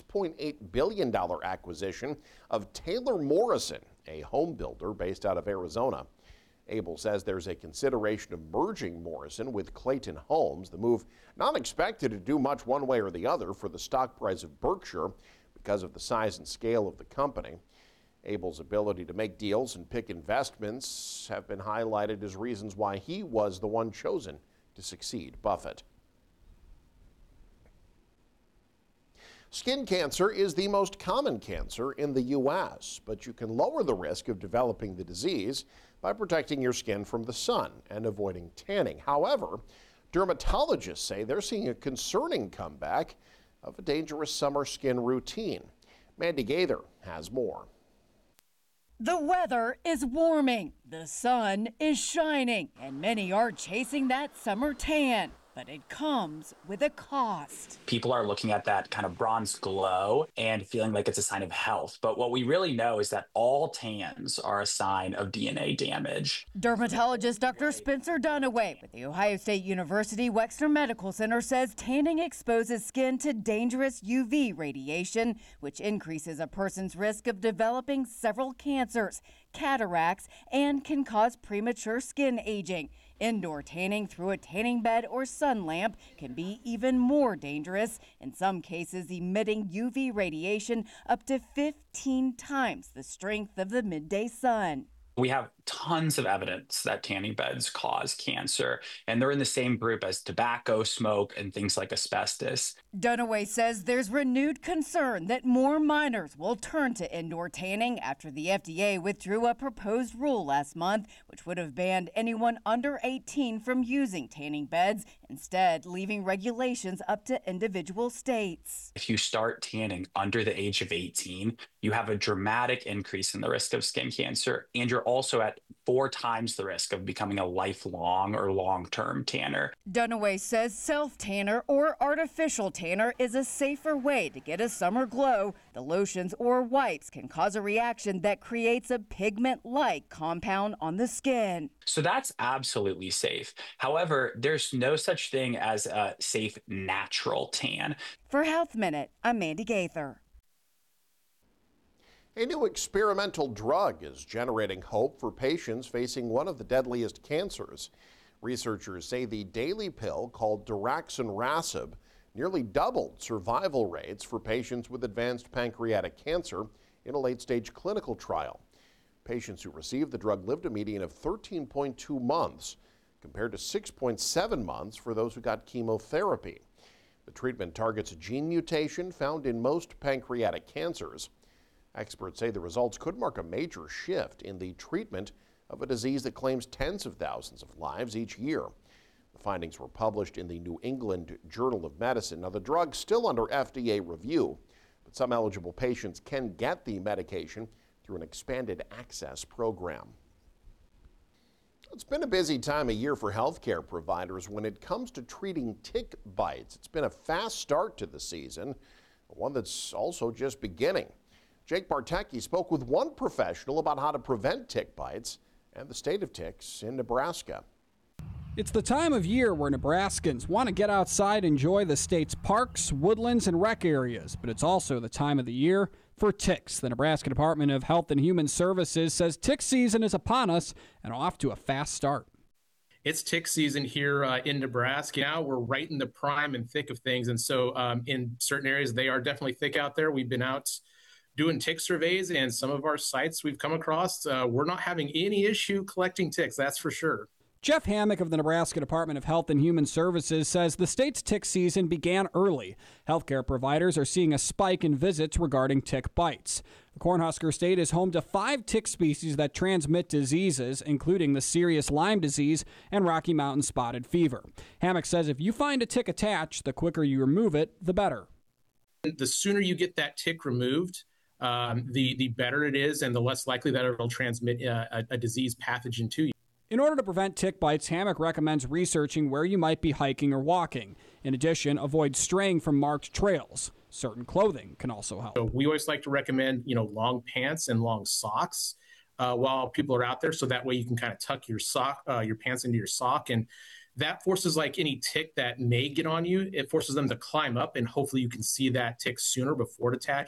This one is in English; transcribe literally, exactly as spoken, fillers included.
point eight billion dollars acquisition of Taylor Morrison, a home builder based out of Arizona. Abel says there's a consideration of merging Morrison with Clayton Homes. The move not expected to do much one way or the other for the stock price of Berkshire because of the size and scale of the company. Abel's ability to make deals and pick investments have been highlighted as reasons why he was the one chosen to succeed Buffett. Skin cancer is the most common cancer in the U S, but you can lower the risk of developing the disease by protecting your skin from the sun and avoiding tanning. However, dermatologists say they're seeing a concerning comeback of a dangerous summer skin routine. Mandy Gaither has more. The weather is warming, the sun is shining, and many are chasing that summer tan. But it comes with a cost. People are looking at that kind of bronze glow and feeling like it's a sign of health. But what we really know is that all tans are a sign of D N A damage. Dermatologist Doctor Spencer Dunaway with the Ohio State University Wexner Medical Center says tanning exposes skin to dangerous U V radiation, which increases a person's risk of developing several cancers, cataracts, and can cause premature skin aging. Indoor tanning through a tanning bed or sun lamp can be even more dangerous, in some cases emitting U V radiation up to fifteen times the strength of the midday sun. We have tons of evidence that tanning beds cause cancer, and they're in the same group as tobacco, smoke, and things like asbestos. Dunaway says there's renewed concern that more minors will turn to indoor tanning after the F D A withdrew a proposed rule last month, which would have banned anyone under eighteen from using tanning beds, instead leaving regulations up to individual states. If you start tanning under the age of eighteen, you have a dramatic increase in the risk of skin cancer, and you're also at four times the risk of becoming a lifelong or long-term tanner. Dunaway says self-tanner or artificial tanner is a safer way to get a summer glow. The lotions or wipes can cause a reaction that creates a pigment-like compound on the skin. So that's absolutely safe. However, there's no such thing as a safe natural tan. For Health Minute, I'm Mandy Gaither. A new experimental drug is generating hope for patients facing one of the deadliest cancers. Researchers say the daily pill called daraxonrasib nearly doubled survival rates for patients with advanced pancreatic cancer in a late-stage clinical trial. Patients who received the drug lived a median of thirteen point two months, compared to six point seven months for those who got chemotherapy. The treatment targets a gene mutation found in most pancreatic cancers. Experts say the results could mark a major shift in the treatment of a disease that claims tens of thousands of lives each year. The findings were published in the New England Journal of Medicine. Now, the drug's still under F D A review, but some eligible patients can get the medication through an expanded access program. It's been a busy time of year for healthcare providers when it comes to treating tick bites. It's been a fast start to the season, one that's also just beginning. Jake Bartecki spoke with one professional about how to prevent tick bites and the state of ticks in Nebraska. It's the time of year where Nebraskans want to get outside and enjoy the state's parks, woodlands, and rec areas, but it's also the time of the year for ticks. The Nebraska Department of Health and Human Services says tick season is upon us and off to a fast start. It's tick season here uh, in Nebraska. Now we're right in the prime and thick of things, and so um, in certain areas they are definitely thick out there. We've been out doing tick surveys, and some of our sites we've come across, uh, we're not having any issue collecting ticks, that's for sure. Jeff Hammock of the Nebraska Department of Health and Human Services says the state's tick season began early. Healthcare providers are seeing a spike in visits regarding tick bites. The Cornhusker State is home to five tick species that transmit diseases, including the serious Lyme disease and Rocky Mountain spotted fever. Hammock says if you find a tick attached, the quicker you remove it, the better. The sooner you get that tick removed, Um, the, the better it is and the less likely that it'll transmit uh, a, a disease pathogen to you. In order to prevent tick bites, Hammock recommends researching where you might be hiking or walking. In addition, avoid straying from marked trails. Certain clothing can also help. So we always like to recommend, you know, long pants and long socks uh, while people are out there, so that way you can kind of tuck your sock, uh, your pants into your sock, and that forces, like any tick that may get on you, it forces them to climb up, and hopefully you can see that tick sooner before it attacks